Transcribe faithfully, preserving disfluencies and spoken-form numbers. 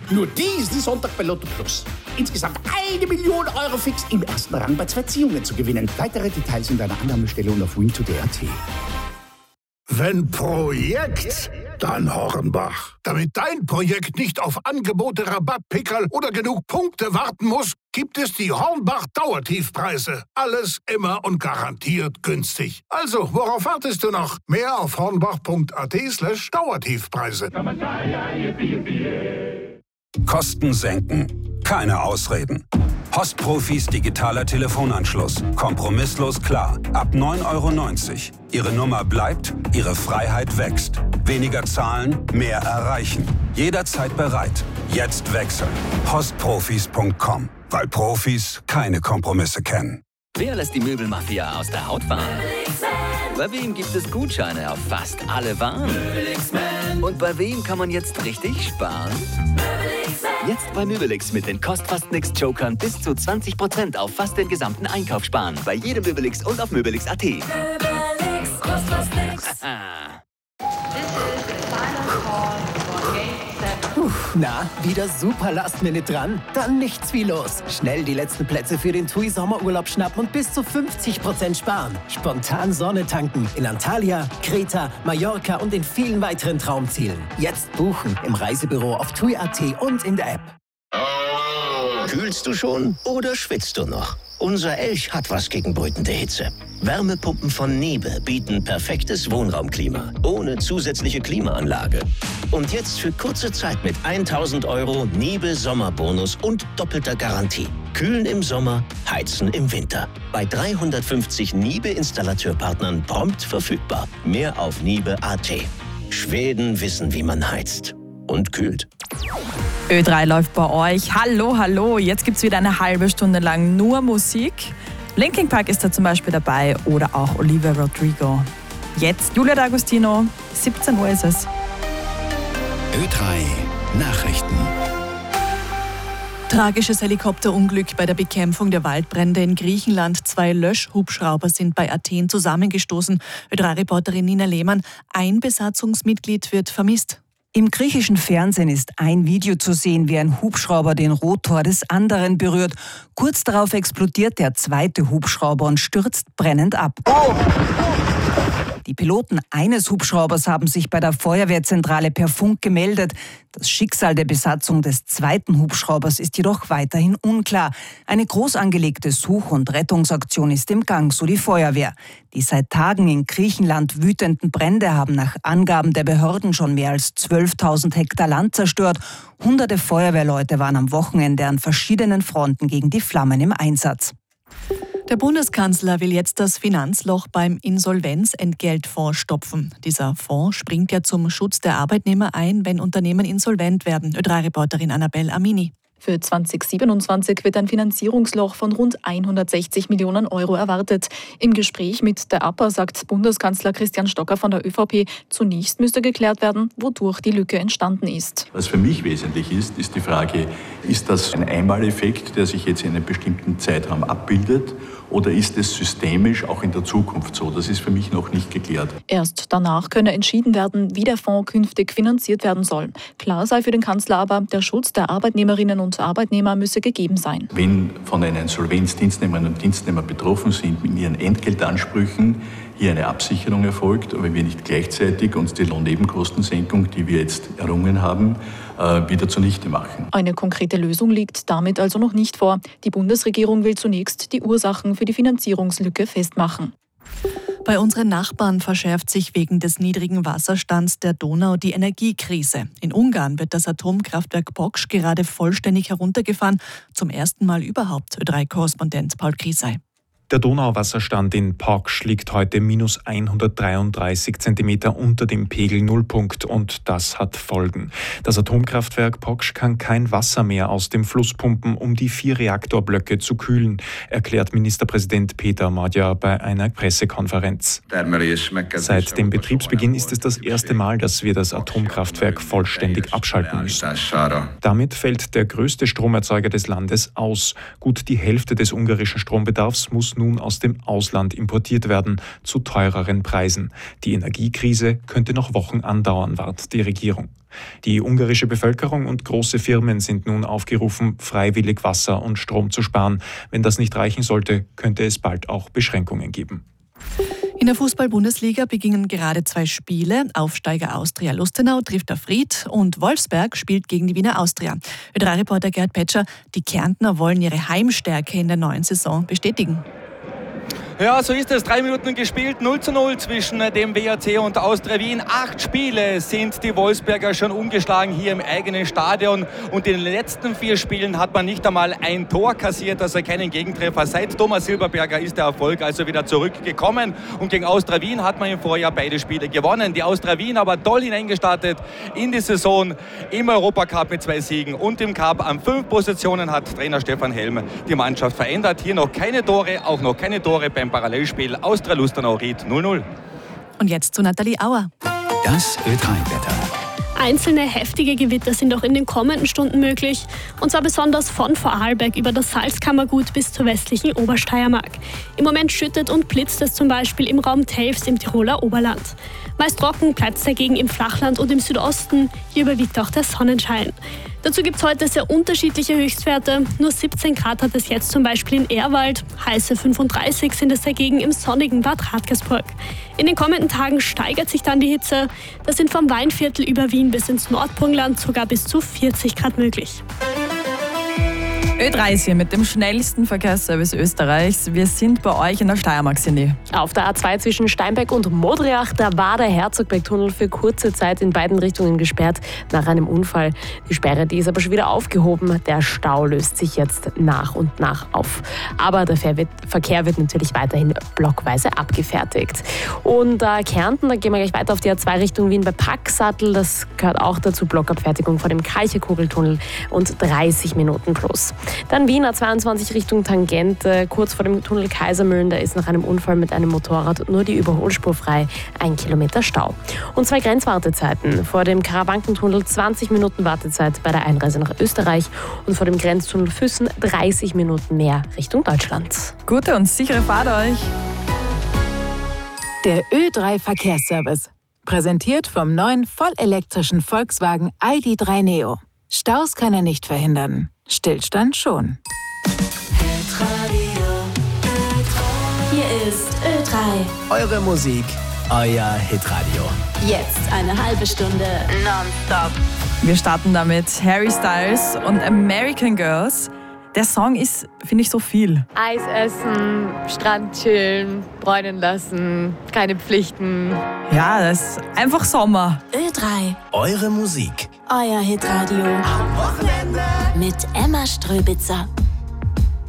Nur diesen Sonntag bei Lotto Plus. Insgesamt eine Million Euro fix im ersten Rang bei zwei Ziehungen zu gewinnen. Weitere Details in deiner Annahmestelle und auf win to day punkt a t. Wenn Projekt, dann Hornbach. Damit dein Projekt nicht auf Angebote, Rabatt, Pickerl oder genug Punkte warten muss, gibt es die Hornbach-Dauertiefpreise. Alles immer und garantiert günstig. Also, worauf wartest du noch? Mehr auf hornbach punkt a t slash Dauertiefpreise. Kosten senken. Keine Ausreden. Postprofis digitaler Telefonanschluss. Kompromisslos klar. Ab neun Euro neunzig. Ihre Nummer bleibt, Ihre Freiheit wächst. Weniger zahlen, mehr erreichen. Jederzeit bereit. Jetzt wechseln. postprofis punkt com. Weil Profis keine Kompromisse kennen. Wer lässt die Möbelmafia aus der Haut fahren? Bei wem gibt es Gutscheine auf fast alle Waren? Und bei wem kann man jetzt richtig sparen? Jetzt bei Möbelix mit den Kost-Fast-Nix-Jokern bis zu zwanzig Prozent auf fast den gesamten Einkauf sparen. Bei jedem Möbelix und auf möbelix punkt a t. Möbelix, Kost fast nix. Na, wieder super Last-Minute dran? Dann nichts wie los. Schnell die letzten Plätze für den T U I Sommerurlaub schnappen und bis zu fünfzig Prozent sparen. Spontan Sonne tanken in Antalya, Kreta, Mallorca und in vielen weiteren Traumzielen. Jetzt buchen im Reisebüro auf T U I punkt a t und in der App. Kühlst du schon oder schwitzt du noch? Unser Elch hat was gegen brütende Hitze. Wärmepumpen von Niebe bieten perfektes Wohnraumklima, ohne zusätzliche Klimaanlage. Und jetzt für kurze Zeit mit tausend Euro Niebe Sommerbonus und doppelter Garantie. Kühlen im Sommer, heizen im Winter. Bei dreihundertfünfzig Niebe-Installateurpartnern prompt verfügbar. Mehr auf niebe punkt a t. Schweden wissen, wie man heizt und kühlt. Ö drei läuft bei euch. Hallo, hallo. Jetzt gibt es wieder eine halbe Stunde lang nur Musik. Linkin Park ist da zum Beispiel dabei oder auch Olivia Rodrigo. Jetzt Julia D'Agostino. siebzehn Uhr ist es. Ö drei Nachrichten. Tragisches Helikopterunglück bei der Bekämpfung der Waldbrände in Griechenland. Zwei Löschhubschrauber sind bei Athen zusammengestoßen. Ö drei Reporterin Nina Lehmann. Ein Besatzungsmitglied wird vermisst. Im griechischen Fernsehen ist ein Video zu sehen, wie ein Hubschrauber den Rotor des anderen berührt. Kurz darauf explodiert der zweite Hubschrauber und stürzt brennend ab. Die Piloten eines Hubschraubers haben sich bei der Feuerwehrzentrale per Funk gemeldet. Das Schicksal der Besatzung des zweiten Hubschraubers ist jedoch weiterhin unklar. Eine groß angelegte Such- und Rettungsaktion ist im Gang, so die Feuerwehr. Die seit Tagen in Griechenland wütenden Brände haben nach Angaben der Behörden schon mehr als zwölftausend Hektar Land zerstört. Hunderte Feuerwehrleute waren am Wochenende an verschiedenen Fronten gegen die Flammen im Einsatz. Der Bundeskanzler will jetzt das Finanzloch beim Insolvenzentgeltfonds stopfen. Dieser Fonds springt ja zum Schutz der Arbeitnehmer ein, wenn Unternehmen insolvent werden. Ö drei Reporterin Annabelle Amini. Für zwanzig siebenundzwanzig wird ein Finanzierungsloch von rund hundertsechzig Millionen Euro erwartet. Im Gespräch mit der A P A sagt Bundeskanzler Christian Stocker von der ÖVP, zunächst müsste geklärt werden, wodurch die Lücke entstanden ist. Was für mich wesentlich ist, ist die Frage, ist das ein Einmaleffekt, der sich jetzt in einem bestimmten Zeitraum abbildet, oder ist es systemisch auch in der Zukunft so? Das ist für mich noch nicht geklärt. Erst danach könne entschieden werden, wie der Fonds künftig finanziert werden soll. Klar sei für den Kanzler aber, der Schutz der Arbeitnehmerinnen und Arbeitnehmer müsse gegeben sein. Wenn von einer Insolvenz Dienstnehmerinnen und Dienstnehmer betroffen sind mit ihren Entgeltansprüchen, hier eine Absicherung erfolgt, aber wir nicht gleichzeitig uns die Lohnnebenkostensenkung, die wir jetzt errungen haben, wieder zunichte machen. Eine konkrete Lösung liegt damit also noch nicht vor. Die Bundesregierung will zunächst die Ursachen für die Finanzierungslücke festmachen. Bei unseren Nachbarn verschärft sich wegen des niedrigen Wasserstands der Donau die Energiekrise. In Ungarn wird das Atomkraftwerk Poksch gerade vollständig heruntergefahren. Zum ersten Mal überhaupt. Ö drei Korrespondent Paul Griesei. Der Donauwasserstand in Poksch liegt heute minus hundertdreiunddreißig Zentimeter unter dem Pegel-Nullpunkt und das hat Folgen. Das Atomkraftwerk Poksch kann kein Wasser mehr aus dem Fluss pumpen, um die vier Reaktorblöcke zu kühlen, erklärt Ministerpräsident Peter Magyar bei einer Pressekonferenz. Seit dem Betriebsbeginn ist es das erste Mal, dass wir das Atomkraftwerk vollständig abschalten müssen. Damit fällt der größte Stromerzeuger des Landes aus. Gut die Hälfte des ungarischen Strombedarfs muss muss nun aus dem Ausland importiert werden, zu teureren Preisen. Die Energiekrise könnte noch Wochen andauern, warnt die Regierung. Die ungarische Bevölkerung und große Firmen sind nun aufgerufen, freiwillig Wasser und Strom zu sparen. Wenn das nicht reichen sollte, könnte es bald auch Beschränkungen geben. In der Fußball-Bundesliga beginnen gerade zwei Spiele. Aufsteiger Austria Lustenau trifft auf Ried und Wolfsberg spielt gegen die Wiener Austria. Ö drei Reporter Gerd Petscher, die Kärntner wollen ihre Heimstärke in der neuen Saison bestätigen. Ja, so ist es. Drei Minuten gespielt, null zu null zwischen dem W A C und Austria Wien. Acht Spiele sind die Wolfsberger schon umgeschlagen hier im eigenen Stadion. Und in den letzten vier Spielen hat man nicht einmal ein Tor kassiert, also keinen Gegentreffer. Seit Thomas Silberberger ist der Erfolg also wieder zurückgekommen. Und gegen Austria Wien hat man im Vorjahr beide Spiele gewonnen. Die Austria Wien aber toll hineingestartet in die Saison im Europacup mit zwei Siegen. Und im Cup an fünf Positionen hat Trainer Stefan Helm die Mannschaft verändert. Hier noch keine Tore, auch noch keine Tore beim Parallelspiel Austria Lustenau Ried null null. Und jetzt zu Nathalie Auer. Das Ö drei Wetter. Einzelne heftige Gewitter sind auch in den kommenden Stunden möglich. Und zwar besonders von Vorarlberg über das Salzkammergut bis zur westlichen Obersteiermark. Im Moment schüttet und blitzt es zum Beispiel im Raum Telfs im Tiroler Oberland. Meist trocken bleibt es dagegen im Flachland und im Südosten. Hier überwiegt auch der Sonnenschein. Dazu gibt es heute sehr unterschiedliche Höchstwerte. Nur siebzehn Grad hat es jetzt zum Beispiel in Ehrwald. Heiße fünfunddreißig sind es dagegen im sonnigen Bad Radkersburg. In den kommenden Tagen steigert sich dann die Hitze. Das sind vom Weinviertel über Wien bis ins Nordburgenland sogar bis zu vierzig Grad möglich. Ö drei ist hier mit dem schnellsten Verkehrsservice Österreichs. Wir sind bei euch in der Steiermark, Cindy. Auf der A zwei zwischen Steinbeck und Modriach, da war der Herzogbergtunnel für kurze Zeit in beiden Richtungen gesperrt nach einem Unfall. Die Sperre, die ist aber schon wieder aufgehoben. Der Stau löst sich jetzt nach und nach auf. Aber der Verkehr wird natürlich weiterhin blockweise abgefertigt. Und äh, Kärnten, da gehen wir gleich weiter auf die A zwei Richtung Wien bei Packsattel. Das gehört auch dazu, Blockabfertigung vor dem Kalche-Kugeltunnel und dreißig Minuten plus. Dann Wien A zweiundzwanzig Richtung Tangente, kurz vor dem Tunnel Kaisermühlen, da ist nach einem Unfall mit einem Motorrad nur die Überholspur frei, ein Kilometer Stau. Und zwei Grenzwartezeiten, vor dem Karawankentunnel zwanzig Minuten Wartezeit bei der Einreise nach Österreich und vor dem Grenztunnel Füssen dreißig Minuten mehr Richtung Deutschland. Gute und sichere Fahrt euch! Der Ö drei Verkehrsservice, präsentiert vom neuen vollelektrischen Volkswagen I D drei Neo. Staus kann er nicht verhindern. Stillstand schon. Hier ist Ö drei. Eure Musik, euer Hitradio. Jetzt eine halbe Stunde nonstop. Wir starten damit Harry Styles und American Girls. Der Song ist, finde ich, so viel. Eis essen, Strand chillen, bräunen lassen, keine Pflichten. Ja, das ist einfach Sommer. Ö drei. Eure Musik. Euer Hitradio. Am Wochenende. Mit Emma Ströbitzer.